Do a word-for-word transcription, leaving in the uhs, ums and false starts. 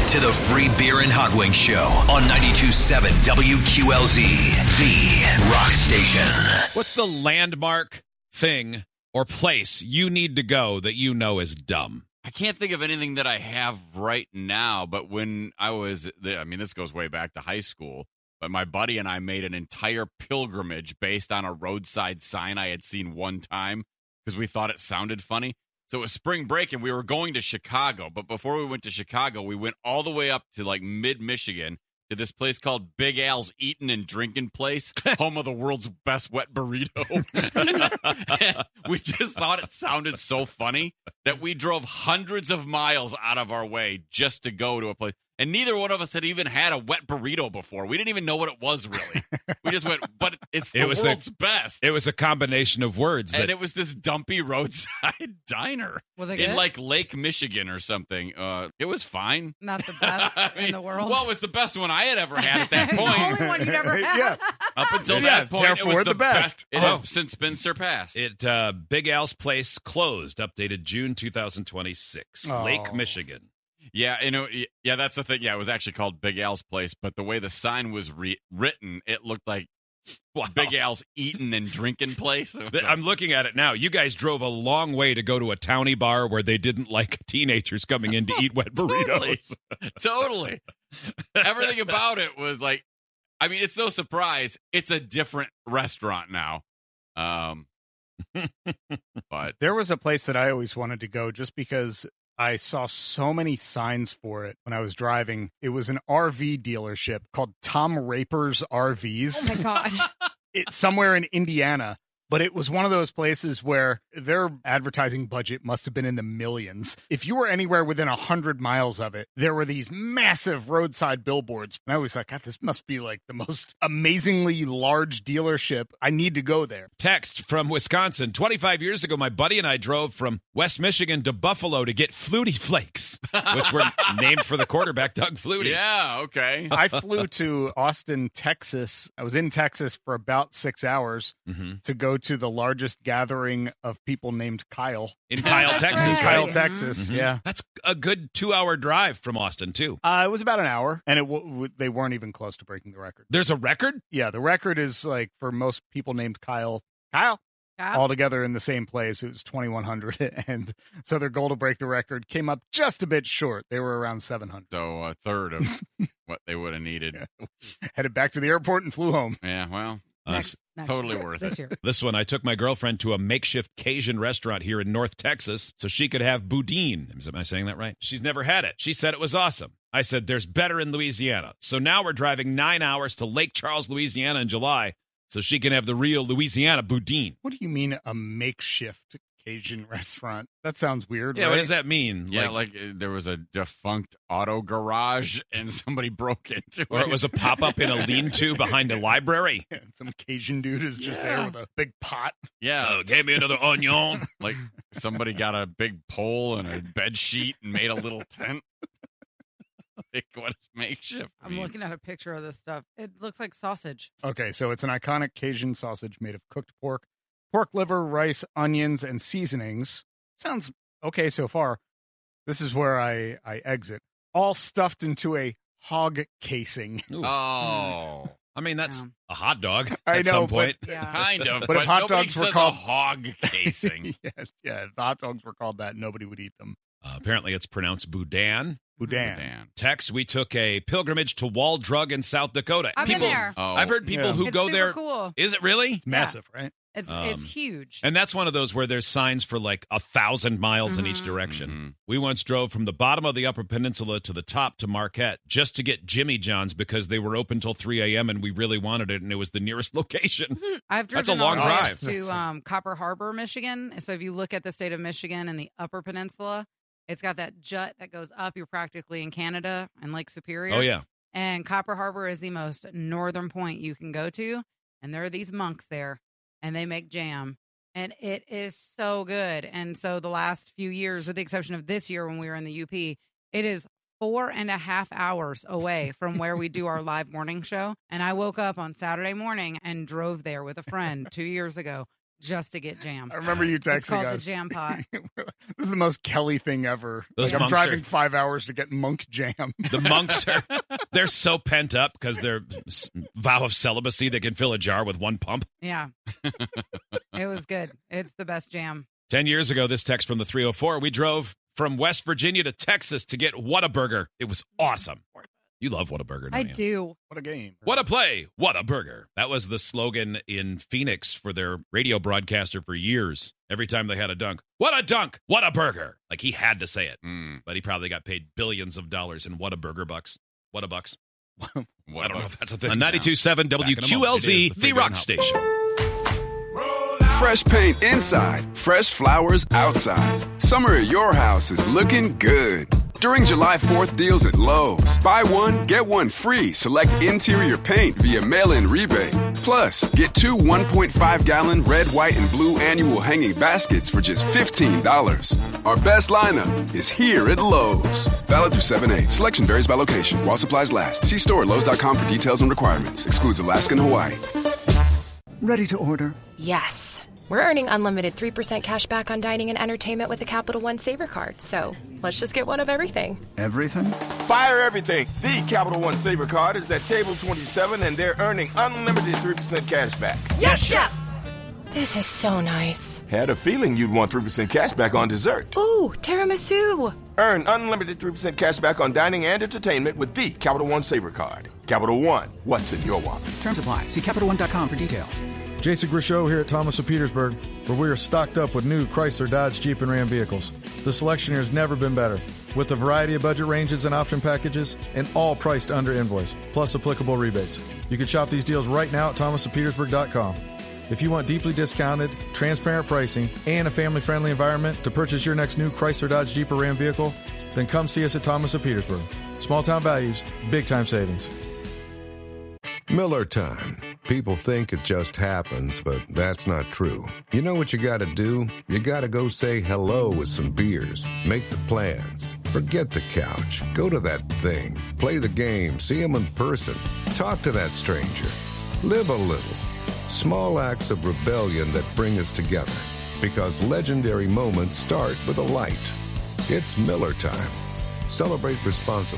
to the Free Beer and Hot Wings Show on ninety-two point seven W Q L Z, the rock station. What's the landmark thing or place you need to go that you know is dumb? I can't think of anything that I have right now, but when I was, I mean, this goes way back to high school, but my buddy and I made an entire pilgrimage based on a roadside sign I had seen one time because we thought it sounded funny. So it was spring break, and we were going to Chicago. But before we went to Chicago, we went all the way up to, like, mid-Michigan to this place called Big Al's Eatin' and Drinkin' Place, home of the world's best wet burrito. We just thought it sounded so funny that we drove hundreds of miles out of our way just to go to a place. And neither one of us had even had a wet burrito before. We didn't even know what it was, really. We just went, but it's the It was world's a- best. It was a combination of words. And That, it was this dumpy roadside diner. Was it in good? like Lake Michigan or something. Uh, it was fine. Not the best I in mean, the world. Well, it was the best one I had ever had at that the point. only one you'd ever had. Yeah. Up until Yeah, that point, it therefore was the, the best. It Oh. has since been surpassed. it uh, Big Al's Place closed, updated June twenty twenty-six, Oh. Lake Michigan. Yeah, you know, yeah, that's the thing. Yeah, it was actually called Big Al's Place, but the way the sign was re- written, it looked like Wow. Big Al's Eatin' and Drinkin' Place. Th- I'm looking at it now. You guys drove a long way to go to a towny bar where they didn't like teenagers coming in to eat wet burritos. Totally. Totally. Everything about it was like, I mean, it's no surprise. It's a different restaurant now. Um, but There was a place that I always wanted to go just because I saw so many signs for it when I was driving. It was an R V dealership called Tom Raper's R Vs. Oh, my God. It's somewhere in Indiana. But it was one of those places where their advertising budget must have been in the millions. If you were anywhere within a hundred miles of it, there were these massive roadside billboards. And I was like, God, this must be like the most amazingly large dealership. I need to go there. Text from Wisconsin. twenty-five years ago, my buddy and I drove from West Michigan to Buffalo to get Flutie Flakes, which were named for the quarterback, Doug Flutie. yeah, okay. I flew to Austin, Texas. I was in Texas for about six hours Mm-hmm. to go to the largest gathering of people named Kyle. In Kyle, That's Texas. In right. right? Kyle, Mhm. Texas. Mhm. Yeah. That's a good two-hour drive from Austin, too. Uh, it was about an hour, and it w- w- they weren't even close to breaking the record. There's a record? Yeah, the record is like for most people named Kyle, Kyle, Kyle? all together in the same place. It was twenty-one hundred, and so their goal to break the record came up just a bit short. They were around seven hundred. So a third of what they would have needed. Yeah. Headed back to the airport and flew home. Yeah, well, Uh, Next, next totally year. worth this it. year. This one, I took my girlfriend to a makeshift Cajun restaurant here in North Texas so she could have boudin. Am I saying that right? She's never had it. She said it was awesome. I said, there's better in Louisiana. So now we're driving nine hours to Lake Charles, Louisiana in July so she can have the real Louisiana boudin. What do you mean a makeshift Cajun restaurant? That sounds weird. Yeah, right? what does that mean? yeah, Like, like, uh, there was a defunct auto garage and somebody broke into or it. it was a pop-up in a lean-to behind a library? Yeah, some Cajun dude is just Yeah. there with a big pot. yeah, Oh, gave me another onion. like somebody got a big pole and a bed sheet and made a little tent. Like, what does makeshift I'm mean? looking at a picture of this stuff. It looks like sausage. Okay, so it's an iconic Cajun sausage made of cooked pork, pork liver, rice, onions, and seasonings. Sounds okay so far. This is where I, I exit. All stuffed into a hog casing. Ooh. Oh, I mean, that's Yeah. a hot dog I at know, some but- point. Yeah. kind of. But if hot nobody dogs were says called- a hog casing. yeah, yeah, if the hot dogs were called that, nobody would eat them. Uh, apparently, it's pronounced boudin. Boudin. Dan. Text, we took a pilgrimage to Wall Drug in South Dakota. I've people, been there. Oh, I've heard people Yeah. who It's go super there. cool. Is it really? It's massive, right? It's Um, it's huge. And that's one of those where there's signs for like a thousand miles in each Mhm. direction. Mhm. We once drove from the bottom of the Upper Peninsula to the top to Marquette just to get Jimmy John's because they were open till three a.m. and we really wanted it, and it was the nearest location. I've driven That's a long all the way drive. That's to a- um, Copper Harbor, Michigan. So if you look at the state of Michigan and the Upper Peninsula, it's got that jut that goes up. You're practically in Canada and Lake Superior. Oh, yeah. And Copper Harbor is the most northern point you can go to. And there are these monks there, and they make jam. And it is so good. And so the last few years, with the exception of this year when we were in the U P, it is four and a half hours away from where we do our live morning show. And I woke up on Saturday morning and drove there with a friend two years ago. just to get jam. I remember you texting It's called us. the Jam Pot. This is the most Kelly thing ever. Those Like, I'm monks driving are- five hours to get monk jam. The monks are they're so pent up because their s- vow of celibacy they can fill a jar with one pump. Yeah. It was good. It's the best jam. Ten years ago, this text from the three oh four, we drove from West Virginia to Texas to get Whataburger. It was awesome. You love Whataburger, don't I you? do. What a game. What a play, what a burger. That was the slogan in Phoenix for their radio broadcaster for years. Every time they had a dunk, what a dunk, what a burger. Like he had to say it, Mm. but he probably got paid billions of dollars in what a burger bucks. What a bucks. What I don't know if that's a thing. now? On ninety-two point seven W Q L Z, Back in a moment. It is the the rock Figuring station. Fresh paint inside, fresh flowers outside. Summer at your house is looking good. During July fourth deals at Lowe's, buy one, get one free. Select interior paint via mail-in rebate. Plus, get two one point five gallon red, white, and blue annual hanging baskets for just fifteen dollars. Our best lineup is here at Lowe's. Valid through seven eight. Selection varies by location. While supplies last. See store at Lowe's dot com for details and requirements. Excludes Alaska and Hawaii. Ready to order? Yes. We're earning unlimited three percent cash back on dining and entertainment with a Capital One Saver card. So let's just get one of everything. Everything? Fire everything. The Capital One Saver Card is at table twenty-seven, and they're earning unlimited three percent cash back. Yes, Chef! This is so nice. Had a feeling you'd want three percent cash back on dessert. Ooh, tiramisu. Earn unlimited three percent cash back on dining and entertainment with the Capital One Saver Card. Capital One, what's in your wallet? Terms apply. See Capital One dot com for details. Jason Grishow here at Thomas of Petersburg, where we are stocked up with new Chrysler, Dodge, Jeep, and Ram vehicles. The selection here has never been better, with a variety of budget ranges and option packages, and all priced under invoice, plus applicable rebates. You can shop these deals right now at thomas of petersburg dot com. If you want deeply discounted, transparent pricing, and a family-friendly environment to purchase your next new Chrysler, Dodge, Jeep, or Ram vehicle, then come see us at Thomas of Petersburg. Small-town values, big-time savings. Miller time. People think it just happens, but that's not true. You know what you gotta do? You gotta go say hello with some beers. Make the plans. Forget the couch. Go to that thing. Play the game. See them in person. Talk to that stranger. Live a little. Small acts of rebellion that bring us together. Because legendary moments start with a light. It's Miller time. Celebrate responsibly.